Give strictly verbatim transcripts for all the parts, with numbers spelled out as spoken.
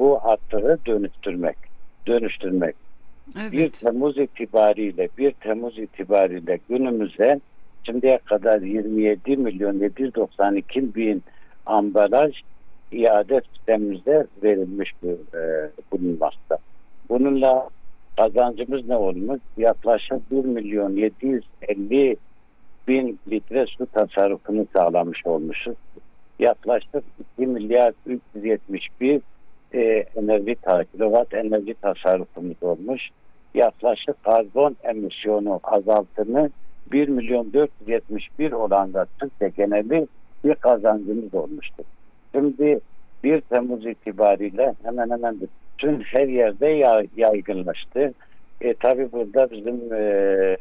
bu atığı dönüştürmek. Dönüştürmek. Evet. bir Temmuz itibariyle bir Temmuz itibariyle günümüze şimdiye kadar yirmi yedi milyon yedi yüz doksan iki bin ambalaj iade sistemimize verilmiş bir e, bulunmakta. Bununla kazancımız ne olmuş? Yaklaşık bir milyon yedi yüz elli bin litre su tasarrufunu sağlamış olmuşuz. Yaklaşık iki milyar üç yüz yetmiş bir e, enerji kilowatt enerji tasarrufumuz olmuş. Yaklaşık karbon emisyonu azaltımı bir milyon dört yüz yetmiş bir oranda Türkiye geneli bir kazancımız olmuştur. Şimdi bir Temmuz itibariyle hemen hemen bütün her yerde yaygınlaştı. E, tabii burada bizim e,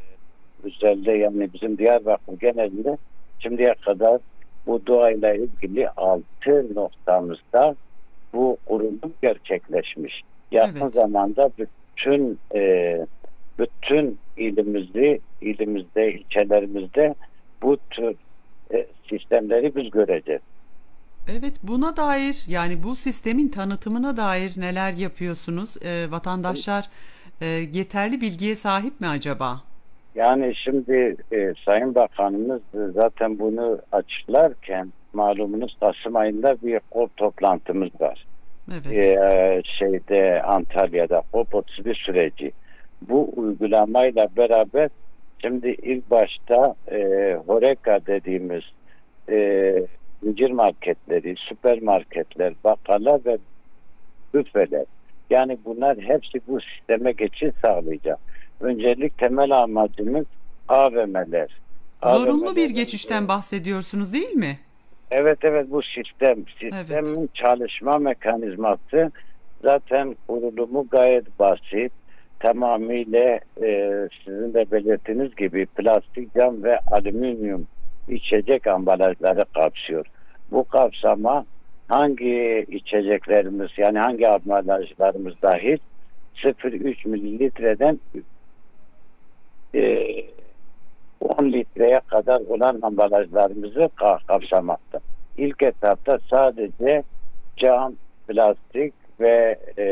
özellikle yani bizim Diyarbakır genelinde şimdiye kadar bu doğayla ilgili altı noktamızda bu kurulum gerçekleşmiş. Yakın Evet. zamanda bütün e, bütün ilimizde, ilimizde, ilçelerimizde bu tür e, sistemleri biz göreceğiz. Evet, buna dair yani bu sistemin tanıtımına dair neler yapıyorsunuz? E, vatandaşlar e, yeterli bilgiye sahip mi acaba? Yani şimdi e, Sayın Bakanımız e, zaten bunu açıklarken malumunuz Kasım ayında bir KOP toplantımız var. Evet. E, şeyde Antalya'da KOP otuz bir süreci. Bu uygulamayla beraber şimdi ilk başta e, HoReCa dediğimiz e, zincir marketleri, süpermarketler, bakkallar ve büfeler. Yani bunlar hepsi bu sisteme geçiş sağlayacak. Öncelik temel amacımız A V M'ler. Zorunlu bir A V M'lerin geçişten bahsediyorsunuz değil mi? evet evet bu sistem Evet. sistemin çalışma mekanizması zaten kurulumu gayet basit. Tamamıyla e, sizin de belirttiğiniz gibi plastik, cam ve alüminyum içecek ambalajları kapsıyor. Bu kapsama hangi içeceklerimiz yani hangi ambalajlarımız dahil sıfır virgül üç mililitreden e, on litreye kadar olan ambalajlarımızı kapsamakta. İlk etapta sadece cam, plastik ve e,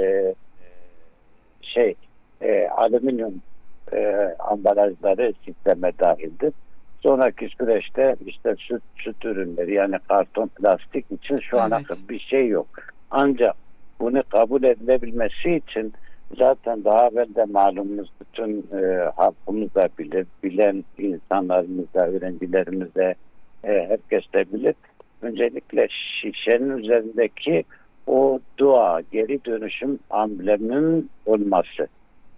şey e, alüminyum e, ambalajları sisteme dahildir. Sonraki süreçte işte süt, süt ürünleri yani karton, plastik için şu ana Evet. kadar bir şey yok. Ancak bunu kabul edilebilmesi için zaten daha evvel de malumunuz bütün e, halkımız da bilir, bilen insanlarımız da, öğrencilerimiz de e, herkes de bilir. Öncelikle şişenin üzerindeki o dua, geri dönüşüm ambleminin olması.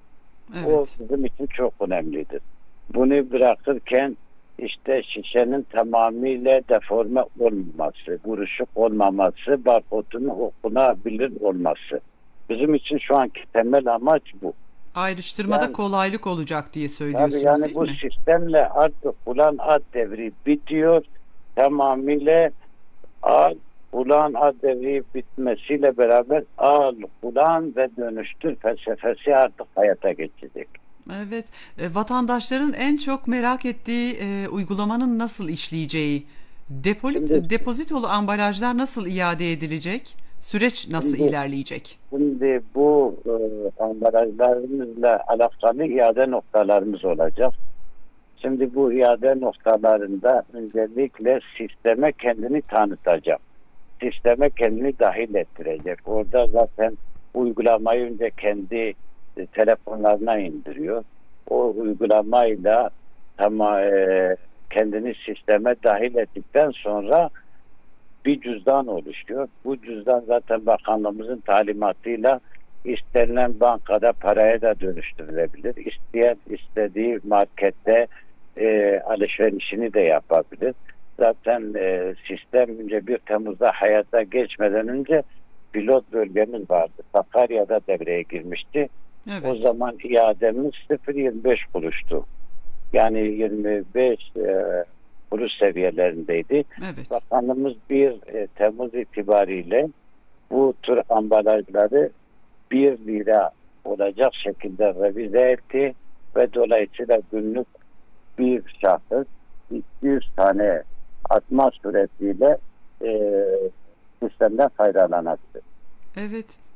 O Evet. bizim için çok önemlidir. Bunu bırakırken işte şişenin tamamıyla deforme olmaması, buruşuk olmaması, barkodunun okunabilir olması. Bizim için şu anki temel amaç bu. Ayrıştırmada Yani kolaylık olacak diye tabii söylüyorsunuz yani değil bu mi? sistemle artık ulan ad devri bitiyor. Tamamıyla al, ulan ad devri bitmesiyle beraber al, ulan ve dönüştür felsefesi artık hayata geçecek. Evet, e, vatandaşların en çok merak ettiği e, uygulamanın nasıl işleyeceği, depolit, Şimdi depozitolu ambalajlar nasıl iade edilecek, süreç nasıl şimdi ilerleyecek? Şimdi bu e, ambalajlarımızla alakalı iade noktalarımız olacak. Şimdi bu iade noktalarında öncelikle sisteme kendini tanıtacak. Sisteme kendini dahil ettirecek. Orada zaten uygulamayı önce kendi e, telefonlarına indiriyor. O uygulamayla tamam e, kendini sisteme dahil ettikten sonra bir cüzdan oluşuyor. Bu cüzdan zaten bakanlığımızın talimatıyla istenilen bankada paraya da dönüştürülebilir. İsteyen istediği markette e, alışverişini de yapabilir. Zaten e, sistem önce bir Temmuz'da hayata geçmeden önce pilot bölgemiz vardı. Sakarya'da devreye girmişti. O Evet, zaman iademiz sıfır virgül yirmi beş kuruştu. Yani yirmi beş e, kuruş seviyelerindeydi. evet, Bakanlığımız bir e, Temmuz itibariyle bu tür ambalajları bir lira olacak şekilde revize etti ve dolayısıyla günlük bir şahıs iki yüz tane atma suretiyle e, sistemden faydalanabilir. evet.